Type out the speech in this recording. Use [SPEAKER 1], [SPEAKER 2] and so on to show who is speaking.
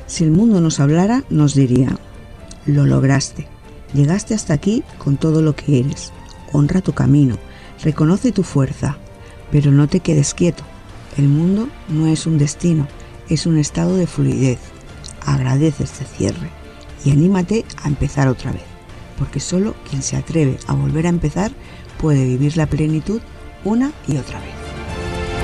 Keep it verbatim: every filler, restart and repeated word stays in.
[SPEAKER 1] Si el mundo nos hablara, nos diría: lo lograste, llegaste hasta aquí con todo lo que eres, honra tu camino, reconoce tu fuerza, pero no te quedes quieto. El mundo no es un destino, es un estado de fluidez. Agradece este cierre y anímate a empezar otra vez, porque solo quien se atreve a volver a empezar puede vivir la plenitud una y otra vez.